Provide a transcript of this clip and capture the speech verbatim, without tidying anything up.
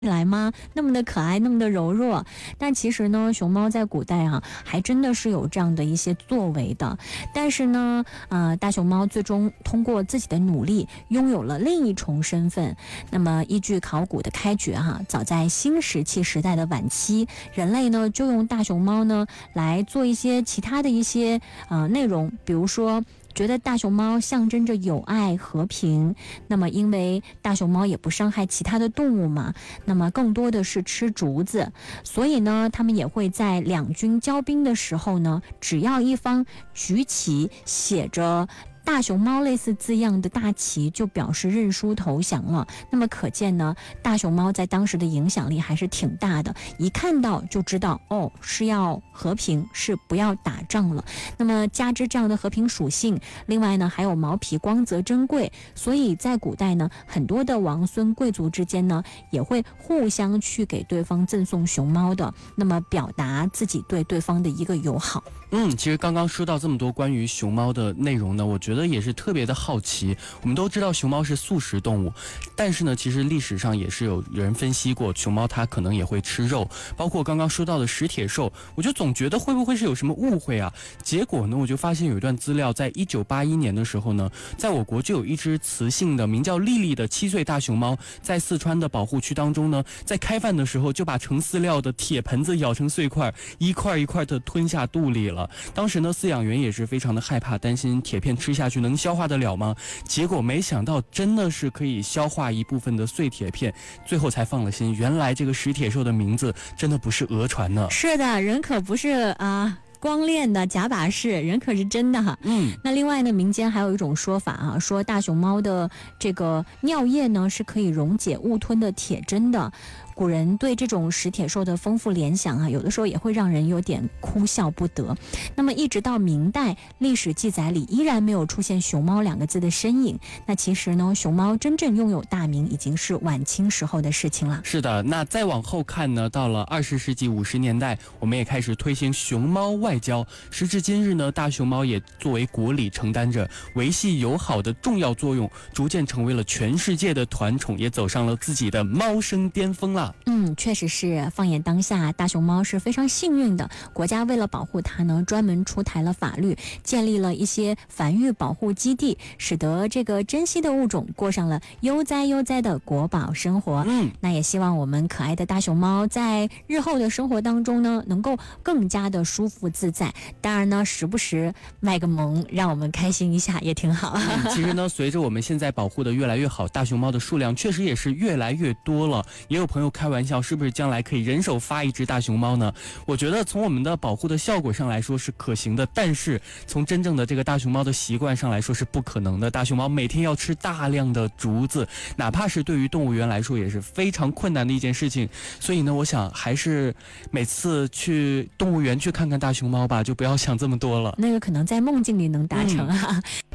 来吗？那么的可爱，那么的柔弱。但其实呢，熊猫在古代啊，还真的是有这样的一些作为的。但是呢，呃，大熊猫最终通过自己的努力，拥有了另一重身份。那么，依据考古的开掘哈、啊，早在新石器时代的晚期，人类呢就用大熊猫呢来做一些其他的一些呃内容，比如说。觉得大熊猫象征着友爱和平，那么因为大熊猫也不伤害其他的动物嘛，那么更多的是吃竹子，所以呢，他们也会在两军交兵的时候呢，只要一方举起写着大熊猫类似字样的大旗，就表示认输投降了。那么可见呢，大熊猫在当时的影响力还是挺大的，一看到就知道哦，是要和平，是不要打仗了。那么加之这样的和平属性，另外呢还有毛皮光泽珍贵，所以在古代呢，很多的王孙贵族之间呢也会互相去给对方赠送熊猫的，那么表达自己对对方的一个友好。 嗯，其实刚刚说到这么多关于熊猫的内容呢，我觉得也是特别的好奇。我们都知道熊猫是素食动物，但是呢，其实历史上也是有人分析过，熊猫它可能也会吃肉，包括刚刚说到的食铁兽，我就总觉得会不会是有什么误会啊？结果呢，我就发现有一段资料，在一九八一年的时候呢，在我国就有一只雌性的名叫丽丽的七岁大熊猫，在四川的保护区当中呢，在开饭的时候就把盛饲料的铁盆子咬成碎块，一块一块的吞下肚里了。当时呢，饲养员也是非常的害怕，担心铁片吃下去能消化得了吗？结果没想到真的是可以消化一部分的碎铁片，最后才放了心，原来这个食铁兽的名字真的不是讹传呢。 是的，人可不是啊。呃光练的假把式，人可是真的哈。 嗯， 那另外呢，民间还有一种说法啊，说大熊猫的这个尿液呢是可以溶解误吞的铁针的。古人对这种食铁兽的丰富联想啊，有的时候也会让人有点哭笑不得。那么一直到明代，历史记载里依然没有出现熊猫两个字的身影。那其实呢，熊猫真正拥有大名已经是晚清时候的事情了。 是的，那再往后看呢，到了二十世纪五十年代，我们也开始推行熊猫外交。时至今日呢，大熊猫也作为国礼承担着维系友好的重要作用，逐渐成为了全世界的团宠，也走上了自己的猫生巅峰了。 嗯，确实是。放眼当下，大熊猫是非常幸运的。国家为了保护它呢，专门出台了法律，建立了一些繁育保护基地，使得这个珍稀的物种过上了悠哉悠哉的国宝生活。 嗯， 那也希望我们可爱的大熊猫在日后的生活当中呢，能够更加的舒服自在。当然呢，时不时卖个萌，让我们开心一下也挺好。 嗯、其实呢，随着我们现在保护的越来越好，大熊猫的数量确实也是越来越多了。也有朋友开玩笑，是不是将来可以人手发一只大熊猫呢？我觉得从我们的保护的效果上来说是可行的，但是从真正的这个大熊猫的习惯上来说是不可能的。大熊猫每天要吃大量的竹子，哪怕是对于动物园来说也是非常困难的一件事情。所以呢，我想还是每次去动物园去看看大熊猫吧，就不要想这么多了。 那个可能在梦境里能达成啊。嗯